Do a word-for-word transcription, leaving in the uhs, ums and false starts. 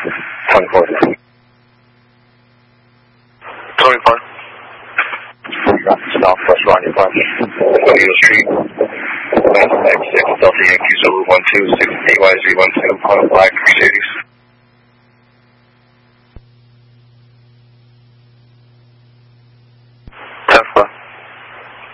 twenty-four. twenty-four. Southwest Ronnie Park. O'Neill Street. X six Delta Yankee Zulu one two six A Y Z one two. One flag three six.